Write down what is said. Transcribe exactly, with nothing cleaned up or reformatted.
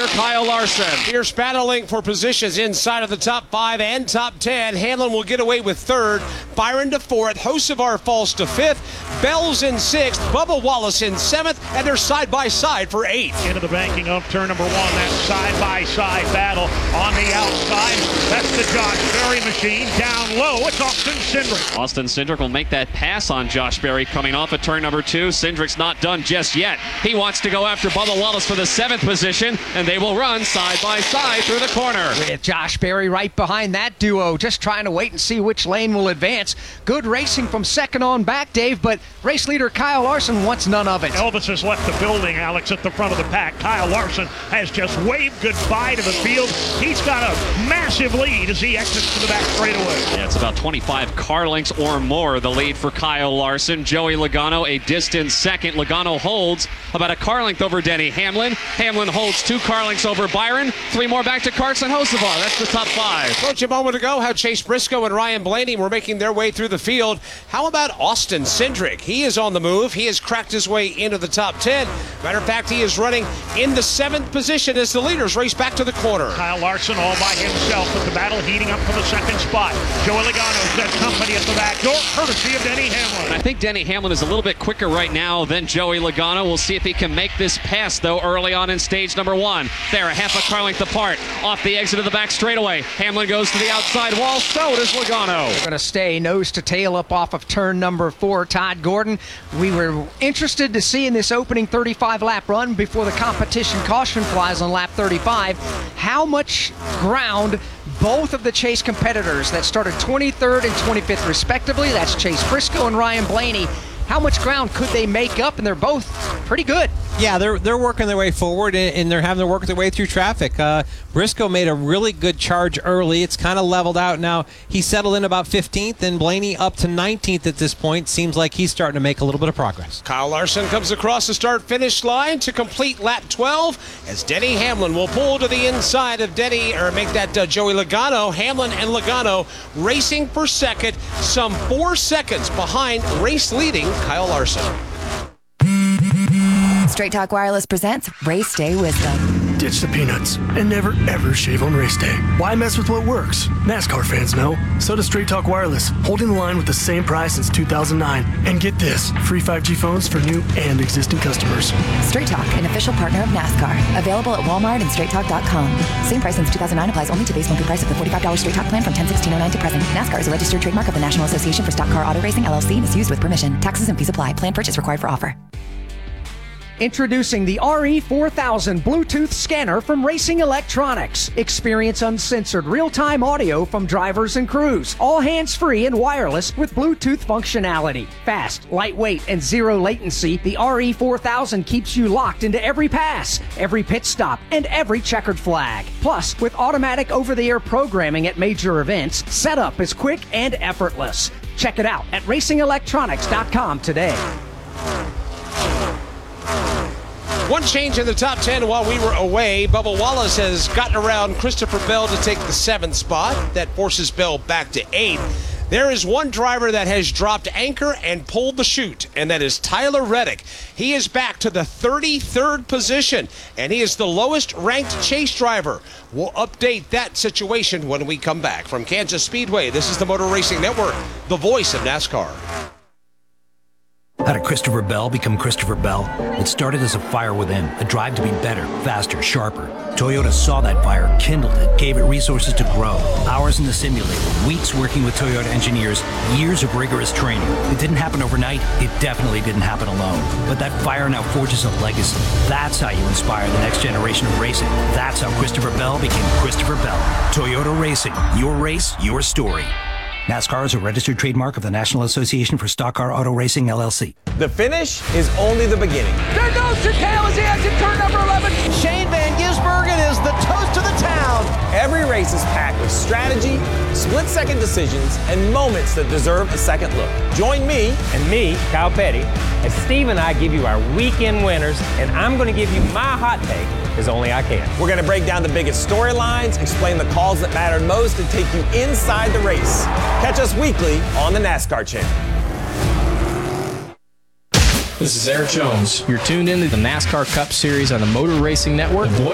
Kyle Larson. Fierce battling for positions inside of the top five and top ten. Hamlin will get away with third. Byron to fourth. Hocevar falls to fifth. Bell's in sixth. Bubba Wallace in seventh. And they're side by side for eighth. Into the banking of turn number one. That side by side battle on the outside. That's the Josh Berry machine. Down low, it's Austin Cindric. Austin Cindric will make that pass on Josh Berry coming off at turn number two. Cindric's not done just yet. He wants to go after Bubba Wallace for the seventh position, and they will run side by side through the corner. With Josh Berry right behind that duo, just trying to wait and see which lane will advance. Good racing from second on back, Dave, but race leader Kyle Larson wants none of it. Elvis has left the building, Alex, at the front of the pack. Kyle Larson has just waved goodbye to the field. He's got a massive lead as he exits to the back straightaway. Yeah, it's about twenty-five car lengths or more, the lead for Kyle Larson. Joey Logano a distant second. Logano holds about a car length over Denny Hamlin. Hamlin holds two car lengths over Byron. Three more back to Carson Hocevar. That's the top five. Told you a moment ago how Chase Briscoe and Ryan Blaney were making their way through the field. How about Austin Cindric? He is on the move. He has cracked his way into the top ten. Matter of fact, he is running in the seventh position as the leaders race back to the corner. Kyle Larson all by himself with the battle heating up for the second spot. Joey Logano's got company at the back door, courtesy of Denny Hamlin. I think Denny Hamlin is a little bit quicker right now than Joey Logano. We'll see if he can make this pass, though, early on in stage number one. They're a half a car length apart. Off the exit of the back straightaway. Hamlin goes to the outside wall. So does Logano. They're going to stay nose to tail up off of turn number four. Todd Gordon, we were interested to see in this opening thirty-five lap run before the competition caution flies on lap thirty-five how much ground both of the Chase competitors that started twenty-third and twenty-fifth respectively, that's Chase Briscoe and Ryan Blaney, how much ground could they make up? And they're both pretty good. Yeah, they're they're working their way forward, and they're having to work their way through traffic. Uh, Briscoe made a really good charge early. It's kind of leveled out now. He settled in about fifteenth, and Blaney up to nineteenth at this point. Seems like he's starting to make a little bit of progress. Kyle Larson comes across the start-finish line to complete lap twelve as Denny Hamlin will pull to the inside of Denny, or make that uh, Joey Logano. Hamlin and Logano racing for second, some four seconds behind race-leading Kyle Larson. Straight Talk Wireless presents Race Day Wisdom. Ditch the peanuts and never ever shave on race day. Why mess with what works? NASCAR fans know. So does Straight Talk Wireless, holding the line with the same price since two thousand nine. And get this, free five G phones for new and existing customers. Straight Talk, an official partner of NASCAR. Available at Walmart and straight talk dot com. Same price since two thousand nine applies only to base monthly price of the forty-five dollars Straight Talk plan from ten sixteen oh nine to present. NASCAR is a registered trademark of the National Association for Stock Car Auto Racing, L L C, and is used with permission. Taxes and fees apply. Plan purchase required for offer. Introducing the R E four thousand Bluetooth scanner from Racing Electronics. Experience uncensored real-time audio from drivers and crews. All hands-free and wireless with Bluetooth functionality. Fast, lightweight, and zero latency, the R E four thousand keeps you locked into every pass, every pit stop, and every checkered flag. Plus, with automatic over-the-air programming at major events, setup is quick and effortless. Check it out at racing electronics dot com today. One change in the top ten while we were away. Bubba Wallace has gotten around Christopher Bell to take the seventh spot. That forces Bell back to eighth. There is one driver that has dropped anchor and pulled the chute, and that is Tyler Reddick. He is back to the thirty-third position, and he is the lowest ranked Chase driver. We'll update that situation when we come back. From Kansas Speedway, this is the Motor Racing Network, the voice of NASCAR. How did Christopher Bell become Christopher Bell? It started as a fire within, a drive to be better, faster, sharper. Toyota saw that fire, kindled it, gave it resources to grow. Hours in the simulator, weeks working with Toyota engineers, years of rigorous training. It didn't happen overnight. It definitely didn't happen alone. But that fire now forges a legacy. That's how you inspire the next generation of racing. That's how Christopher Bell became Christopher Bell. Toyota Racing. Your race, your story. NASCAR is a registered trademark of the National Association for Stock Car Auto Racing, L L C. The finish is only the beginning. There goes Chicale as he exits turn number eleven. Shane Van Gisbergen is the toast of the town. Every race is packed with strategy, split-second decisions, and moments that deserve a second look. Join me and me, Kyle Petty, as Steve and I give you our weekend winners, and I'm going to give you my hot take as only I can. We're going to break down the biggest storylines, explain the calls that mattered most, and take you inside the race. Catch us weekly on the NASCAR Channel. This is Eric Jones. You're tuned into the NASCAR Cup Series on the Motor Racing Network.